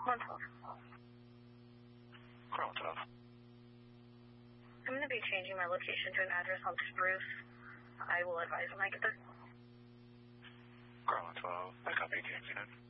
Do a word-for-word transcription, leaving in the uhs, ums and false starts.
one twelve. Carl twelve. I'm going to be changing my location to an address on Spruce. I will advise when I get there. Carl twelve. I copy, James.